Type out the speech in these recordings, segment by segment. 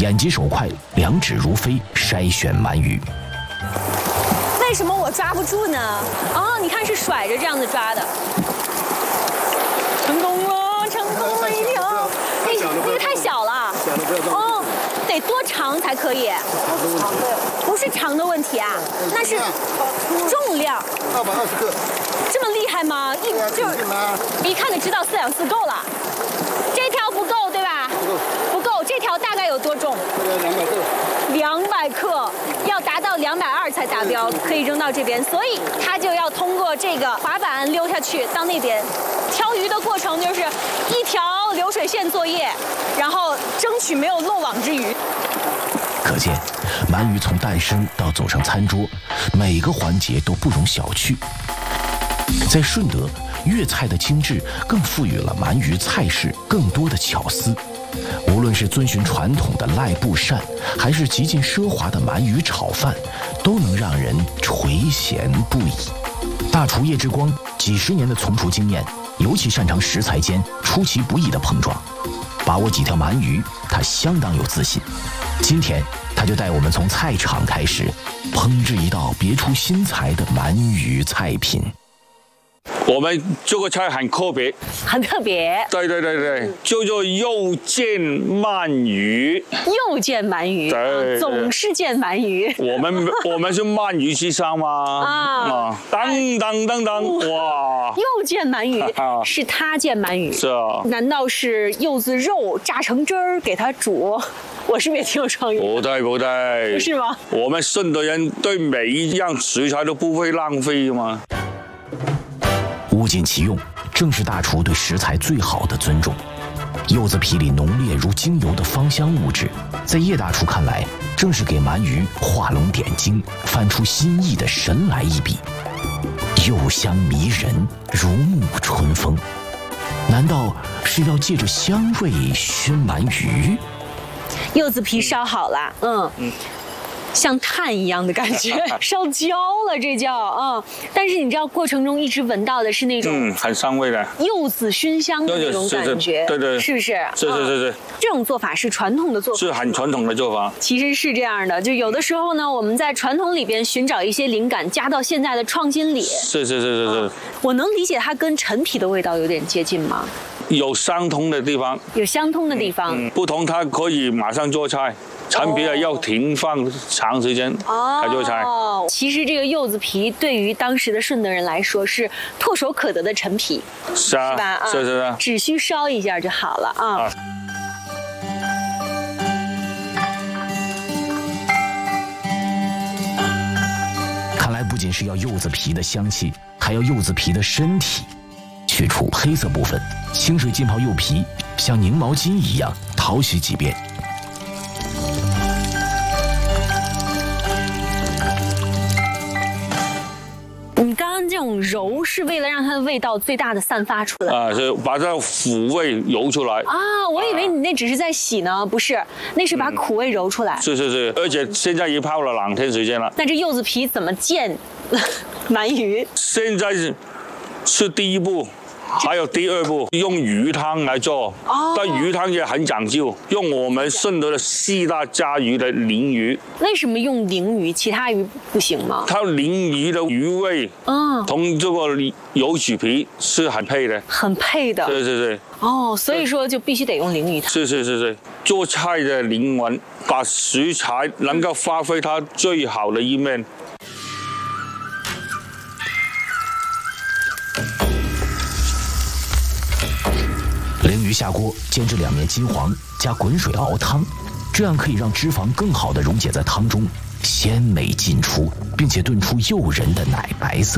眼疾手快，两指如飞，筛选鳗鱼。 为什么我抓不住呢？哦，你看是甩着这样子抓的。成功了，成功了一条。那个太小了。哦，得多长才可以？不是长的问题啊，那是重量。 220克。 这么厉害吗？一看就知道4两4够了。这条不够对吧？不够。这条大概有多重？200克，要达到220才达标，可以扔到这边，所以它就要通过这个滑板溜下去到那边。挑鱼的过程就是一条流水线作业，然后争取没有漏网之鱼。 可见，鳗鱼从诞生到走上餐桌，每个环节都不容小觑。在顺德，粤菜的精致更赋予了鳗鱼菜式更多的巧思。无论是遵循传统的赖布扇，还是极尽奢华的鳗鱼炒饭，都能让人垂涎不已。大厨叶之光几十年的从厨经验，尤其擅长食材间出其不意的碰撞。把握几条鳗鱼，他相当有自信。今天，他就带我们从菜场开始，烹制一道别出心裁的鳗鱼菜品。 我们这个菜很特别， 很特别。 对，叫做又见鳗鱼。 又见鳗鱼， 对， 总是见鳗鱼。 我们是鳗鱼之乡嘛。噔，哇！ 又见鳗鱼，是他见鳗鱼。 是啊。 难道是柚子肉榨成汁儿给它煮？我是不是也挺有创意？ 不对， 不是吗？ 我们顺德人对每一样食材都不会浪费嘛。 物尽其用，正是大厨对食材最好的尊重。柚子皮里浓烈如精油的芳香物质，在叶大厨看来，正是给鳗鱼画龙点睛、翻出新意的神来一笔。柚香迷人，如沐春风。难道是要借着香味熏鳗鱼？ 柚子皮烧好了，像炭一样的感觉，烧焦了，这叫但是你知道过程中一直闻到的是那种很香味的柚子熏香的那种感觉， 对， 是不是？ 是。 这种做法是传统的做法， 是很传统的做法。 其实是这样的，就有的时候呢，我们在传统里边寻找一些灵感，加到现在的创新里。 是。 我能理解它跟陈皮的味道有点接近吗？ 有相通的地方， 不同它可以马上做菜。陈皮要停放长时间才做菜。 其实这个柚子皮对于当时的顺德人来说是唾手可得的陈皮， 是吧？ 是， 只需烧一下就好了啊。 看来不仅是要柚子皮的香气，还要柚子皮的身体。去除黑色部分，清水浸泡柚皮，像拧毛巾一样淘洗几遍。 你刚刚这种揉是为了让它的味道最大的散发出来是把这苦味揉出来我以为你那只是在洗呢，不是，那是把苦味揉出来。 是，而且现在也泡了2天时间了。 那这柚子皮怎么煎鳗鱼？ 现在是第一步。还有第2步，用鱼汤来做，但鱼汤也很讲究，用我们顺德的4大家鱼的鲮鱼。 为什么用鲮鱼？其他鱼不行吗？ 它鲮鱼的鱼味，同这个柚子皮是很配的，对。 所以说就必须得用鲮鱼汤。 是，做菜的灵魂，把食材能够发挥它最好的一面。 鲮鱼下锅煎至2面金黄，加滚水熬汤，这样可以让脂肪更好地溶解在汤中，鲜美尽出，并且炖出诱人的奶白色。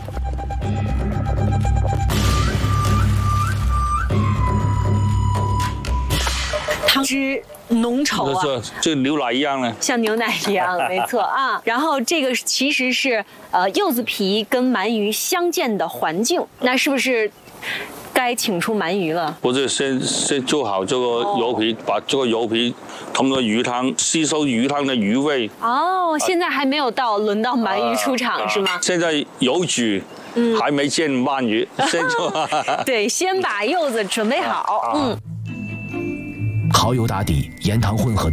汤汁浓稠就牛奶一样的， 像牛奶一样，没错然后这个其实是柚子皮跟鳗鱼相见的环境，那是不是该请出鳗鱼了？ 不是，先做好这个油皮，把这个油皮通过鱼汤吸收鱼汤的鱼味。 现在还没有轮到鳗鱼出场是吗？ 现在有煮，还没见鳗鱼，先做。 对，先把柚子准备好。 蚝油打底，盐糖混合的